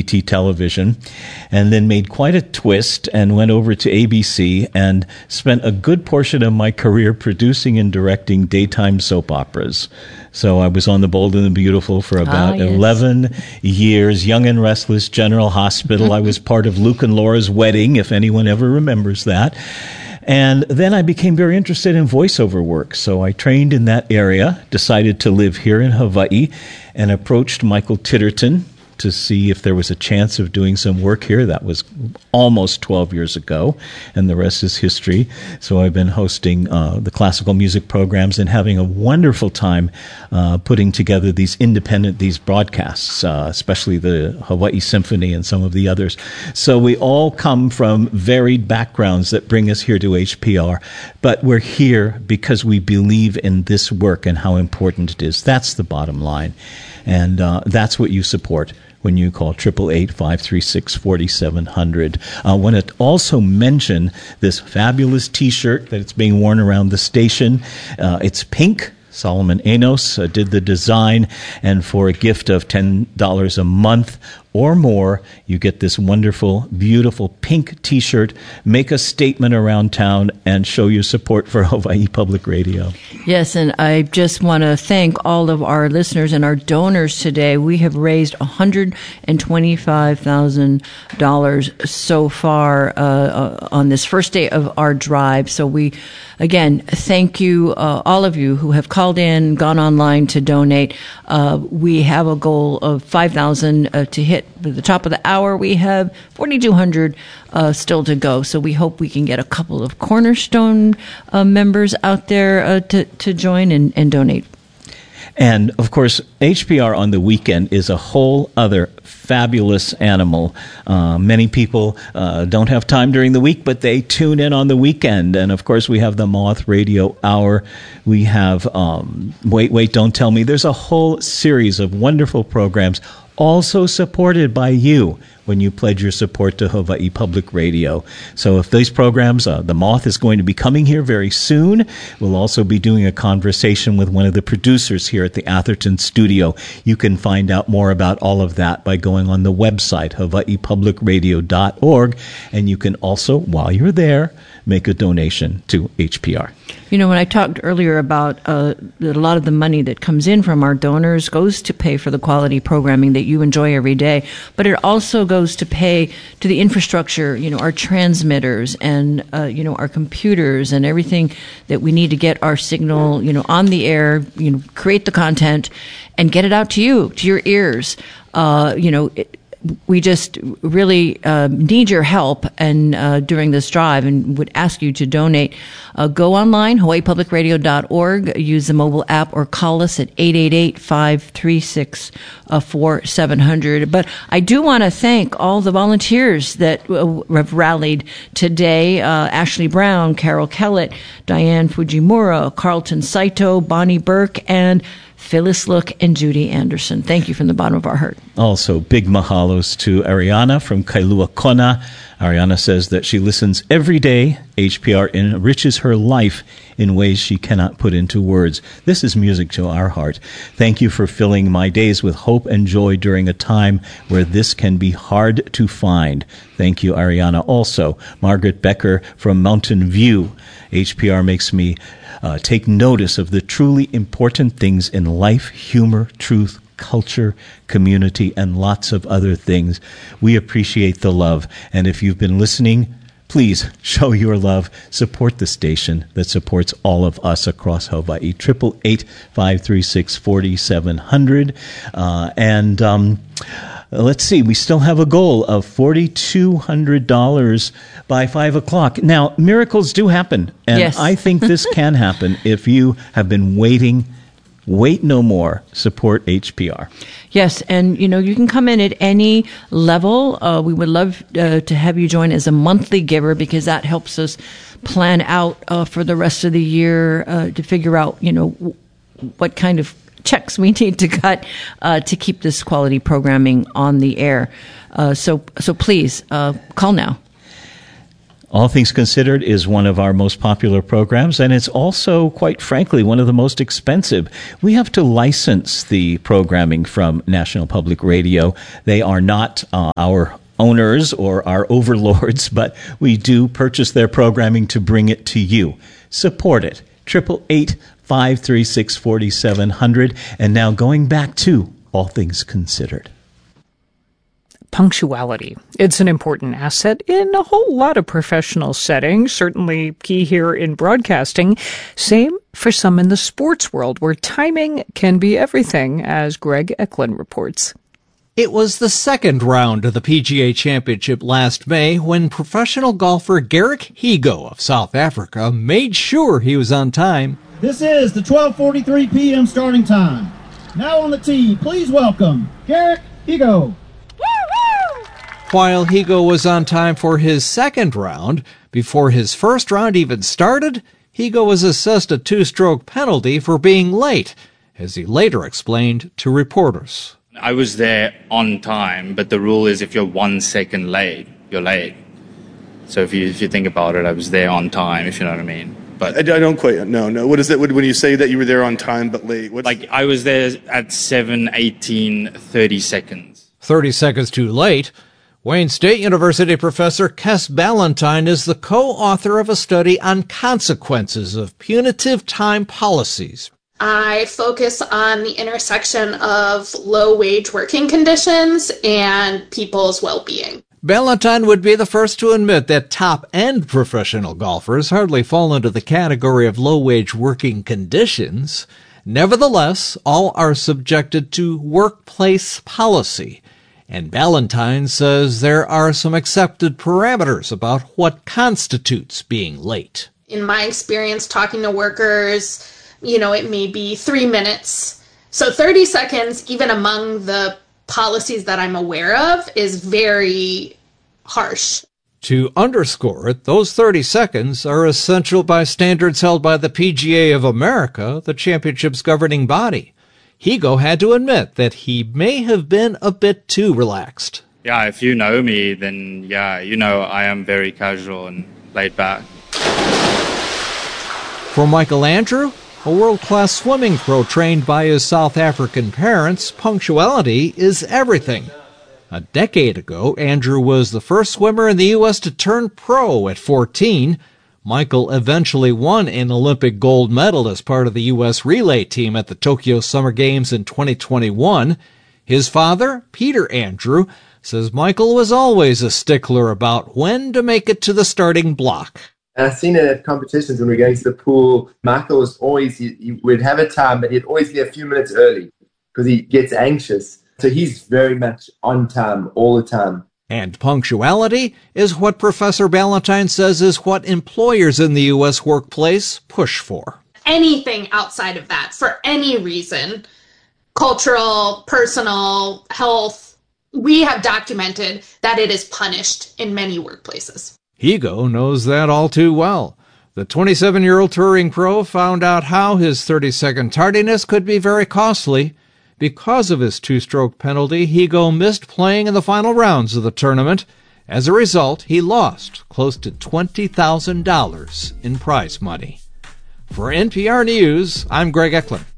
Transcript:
WPT television, and then made quite a twist and went over to ABC and spent a good portion of my career producing and directing daytime soap operas. So I was on The Bold and the Beautiful for about 11 years, Young and Restless, General Hospital. I was part of Luke and Laura's Wedding, if anyone ever remembers that. And then I became very interested in voiceover work. So I trained in that area, decided to live here in Hawaii, and approached Michael Titterton to see if there was a chance of doing some work here. That was almost 12 years ago, and the rest is history. So I've been hosting the classical music programs and having a wonderful time putting together these broadcasts, especially the Hawaii Symphony and some of the others. So we all come from varied backgrounds that bring us here to HPR, but we're here because we believe in this work and how important it is. That's the bottom line. And that's what you support when you call 888-536-4700. I want to also mention this fabulous T-shirt that's being worn around the station. It's pink. Solomon Enos did the design, and for a gift of $10 a month or more, you get this wonderful, beautiful pink T-shirt. Make a statement around town and show your support for Hawaii Public Radio. Yes, and I just want to thank all of our listeners and our donors today. We have raised $125,000 so far on this first day of our drive. So we, again, thank you, all of you who have called in, gone online to donate. We have a goal of $5,000 to hit. At the top of the hour, we have 4,200 still to go. So we hope we can get a couple of Cornerstone members out there to join and donate. And, of course, HPR on the weekend is a whole other fabulous animal. Many people don't have time during the week, but they tune in on the weekend. And, of course, we have the Moth Radio Hour. We have Wait, Don't Tell Me. There's a whole series of wonderful programs, also supported by you when you pledge your support to Hawaii Public Radio. So if these programs, the Moth is going to be coming here very soon. We'll also be doing a conversation with one of the producers here at the Atherton studio. You can find out more about all of that by going on the website, hawaiipublicradio.org. And you can also, while you're there, make a donation to HPR. You know, when I talked earlier about that a lot of the money that comes in from our donors goes to pay for the quality programming that you enjoy every day, but it also goes to pay to the infrastructure, you know, our transmitters and, you know, our computers and everything that we need to get our signal, you know, on the air, you know, create the content and get it out to you, to your ears. You know, we just really need your help and during this drive and would ask you to donate. Go online, hawaiipublicradio.org, use the mobile app or call us at 888-536-4700. But I do want to thank all the volunteers that have rallied today. Ashley Brown, Carol Kellett, Diane Fujimura, Carlton Saito, Bonnie Burke, and Phyllis Look and Judy Anderson. Thank you from the bottom of our heart. Also, big mahalos to Ariana from Kailua Kona. Ariana says that she listens every day. HPR enriches her life in ways she cannot put into words. This is music to our heart. Thank you for filling my days with hope and joy during a time where this can be hard to find. Thank you, Ariana. Also, Margaret Becker from Mountain View. HPR makes me take notice of the truly important things in life, humor, truth, culture, community, and lots of other things. We appreciate the love. And if you've been listening, please show your love. Support the station that supports all of us across Hawaii. 888-536-4700. Let's see, we still have a goal of $4,200 by 5 o'clock. Now, miracles do happen, and yes. I think this can happen if you have been waiting. Wait no more. Support HPR. Yes, and you know you can come in at any level. We would love to have you join as a monthly giver because that helps us plan out for the rest of the year to figure out, you know, what kind of checks we need to cut to keep this quality programming on the air. So please call now. All Things Considered is one of our most popular programs, and it's also, quite frankly, one of the most expensive. We have to license the programming from National Public Radio. They are not our owners or our overlords, but we do purchase their programming to bring it to you. Support it. 888-536-4700. And now going back to All Things Considered. Punctuality. It's an important asset in a whole lot of professional settings, certainly key here in broadcasting. Same for some in the sports world, where timing can be everything, as Greg Eklund reports. It was the second round of the PGA Championship last May when professional golfer Garrick Higgo of South Africa made sure he was on time. This is the 12:43 p.m. starting time. Now on the tee, please welcome Garrick Higgo. While Higgo was on time for his second round, before his first round even started, Higgo was assessed a 2-stroke penalty for being late, as he later explained to reporters. I was there on time, but the rule is if you're 1 second late, you're late. So if you think about it, I was there on time, if you know what I mean. But I don't quite know. What is it when you say that you were there on time but late? I was there at 7:18:30 seconds. 30 seconds too late. Wayne State University professor Kes Ballantyne is the co-author of a study on consequences of punitive time policies. I focus on the intersection of low-wage working conditions and people's well-being. Ballantyne would be the first to admit that top-end professional golfers hardly fall into the category of low-wage working conditions. Nevertheless, all are subjected to workplace policy. And Ballantyne says there are some accepted parameters about what constitutes being late. In my experience talking to workers, it may be 3 minutes. So 30 seconds, even among the policies that I'm aware of, is very harsh. To underscore it, those 30 seconds are essential by standards held by the PGA of America, the championship's governing body. Higgo had to admit that he may have been a bit too relaxed. Yeah, if you know me, then I am very casual and laid back. For Michael Andrew, a world-class swimming pro trained by his South African parents, punctuality is everything. A decade ago, Andrew was the first swimmer in the U.S. to turn pro at 14. Michael eventually won an Olympic gold medal as part of the U.S. relay team at the Tokyo Summer Games in 2021. His father, Peter Andrew, says Michael was always a stickler about when to make it to the starting block. And I've seen it at competitions when we're going to the pool. Michael was always, he would have a time, but he'd always be a few minutes early because he gets anxious. So he's very much on time all the time. And punctuality is what Professor Ballantyne says is what employers in the U.S. workplace push for. Anything outside of that, for any reason, cultural, personal, health, we have documented that it is punished in many workplaces. Higgo knows that all too well. The 27-year-old touring pro found out how his 30-second tardiness could be very costly. Because of his 2-stroke penalty, Higgo missed playing in the final rounds of the tournament. As a result, he lost close to $20,000 in prize money. For NPR News, I'm Greg Eklund.